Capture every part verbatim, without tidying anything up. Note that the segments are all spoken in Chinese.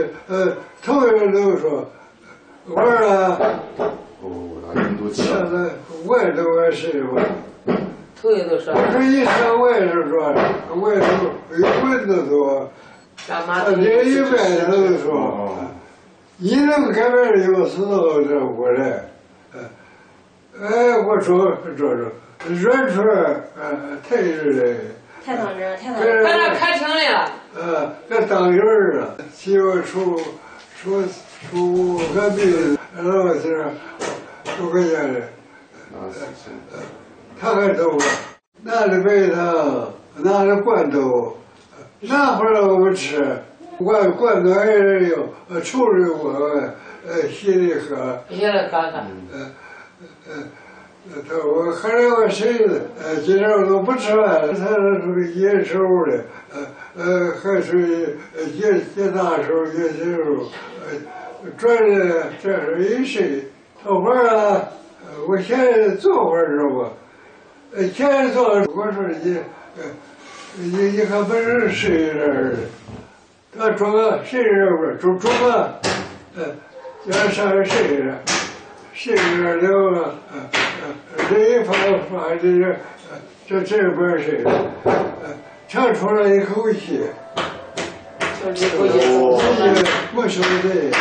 呃，同学都说，我说， 哦，那人都现在我也都爱谁我。 同学都说。 我说以前我也是说，我也是有问的说，他这一辈子都说，你能改变有时候这我来，哎，我说这这。认出来，呃，太是的， 太当真，太当真。 把他看清来了。 呃，这当人儿啊，媳妇出出出隔壁老媳妇住个家里，呃，他还走了，拿着白糖，拿着罐头，拿回来我们吃，罐罐头还是有，呃，处理我，呃，洗里喝， 洗了喝喝， 呃，呃。他我后来我谁子，呃，今天我都不吃饭了，他是属于野手的，呃呃，还属于野野大手、野小手，呃，转的这是一谁？做饭啊，呃，我现在做饭知道不？呃，现在做，我说你，呃，你你看不是谁人的？他做个谁人不是？做做个，呃，要上谁人？谁人了了？呃。这一发发这个，这这边是，呃，唱出了一口气， 一口气， 我说的。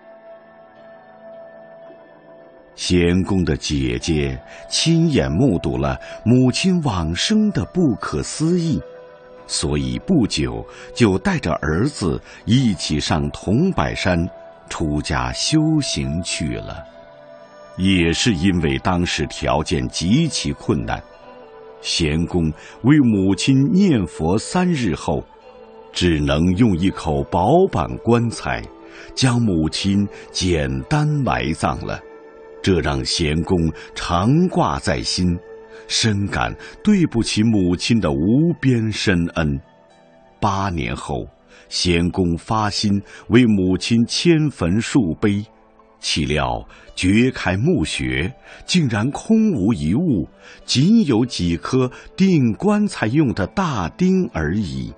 贤公的姐姐亲眼目睹了母亲往生的不可思议，所以不久就带着儿子一起上桐柏山出家修行去了。也是因为当时条件极其困难，贤公为母亲念佛三日后，只能用一口薄板棺材将母亲简单埋葬了。这让贤公常挂在心，深感对不起母亲的无边深恩。八年后，贤公发心为母亲迁坟树碑，岂料掘开墓穴，竟然空无一物，仅有几颗钉棺材用的大钉而已。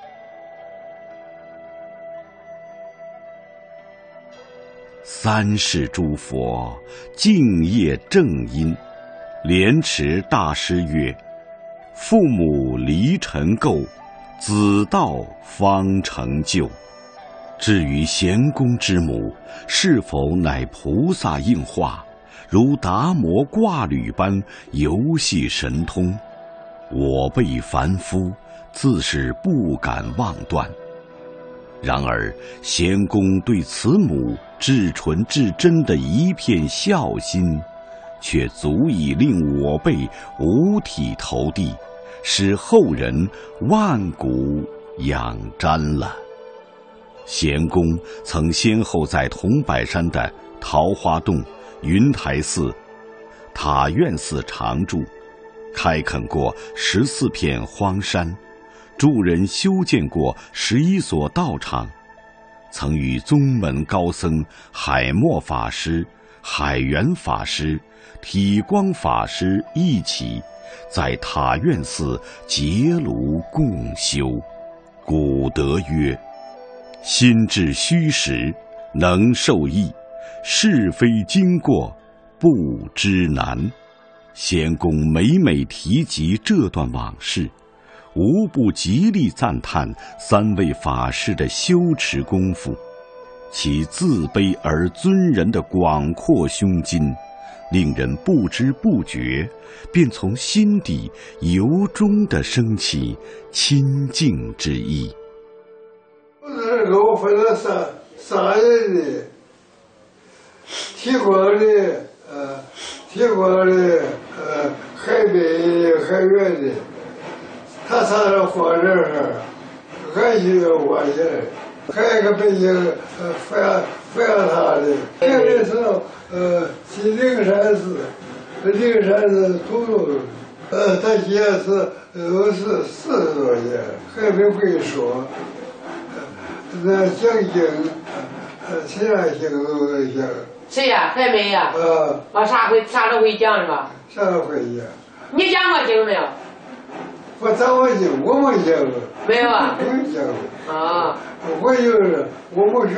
三世诸佛敬业正因，莲池大师曰：父母离尘垢，子道方成就。至于贤公之母是否乃菩萨应化，如达摩挂履般游戏神通，我辈凡夫自是不敢妄断。然而贤公对此母至纯至真的一片孝心，却足以令我辈五体投地，使后人万古仰瞻了。贤公曾先后在桐柏山的桃花洞、云台寺、塔院寺常住，开垦过十四片荒山，助人修建过十一所道场，曾与宗门高僧海默法师、海源法师、体光法师一起在塔院寺结庐共修。古德曰：心至虚实，能受益；是非经过，不知难。贤公每每提及这段往事，无不极力赞叹三位法师的修持功夫，其自卑而尊人的广阔胸襟，令人不知不觉便从心底由衷地升起亲近之意。 给我分了三三人的，提光的，呃，提光的，呃，海北的，海远的，他仨人活这儿，俺就要挖起来，还有一个北京，呃，反反他的，这个是呃，去灵山寺，灵山寺土路，呃，他也是都是四十多年，还没会说。那讲经，呃，其他经都会讲。 谁呀？还没呀？ 啊。 啊，啥会啥都会讲是吧？ 啥都会讲。 你讲过经没有？ 我讲过经，我没讲过。 没有啊？ 没讲过。 啊。 我就是我没学。